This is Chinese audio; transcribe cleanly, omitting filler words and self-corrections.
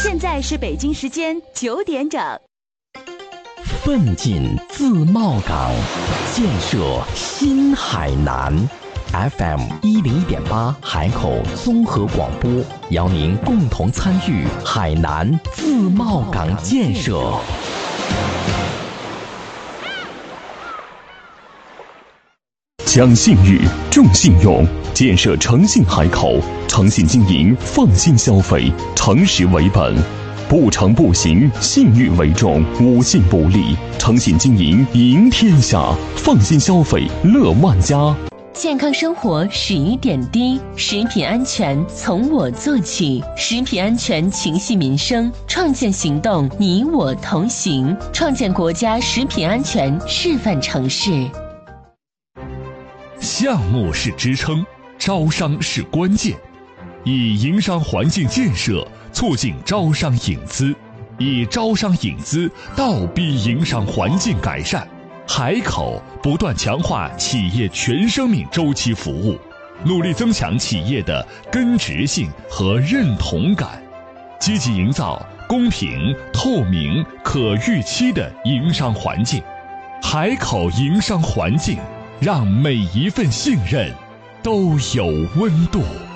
现在是北京时间9点整。 奋进自贸港，建设新海南。FM101.8海口综合广播，邀您共同参与海南自贸港建设。 讲信誉，重信用，建设诚信海口，诚信经营，放心消费，诚实为本。不诚不行，信誉为重，无信不立，诚信经营赢天下，放心消费乐万家。 健康生活始于点滴，食品安全从我做起，食品安全情系民生，创建行动你我同行，创建国家食品安全示范城市。 项目是支撑，招商是关键，以营商环境建设促进招商引资，以招商引资倒逼营商环境改善。海口不断强化企业全生命周期服务，努力增强企业的根植性和认同感，积极营造公平、透明、可预期的营商环境。海口营商环境，让每一份信任都有温度。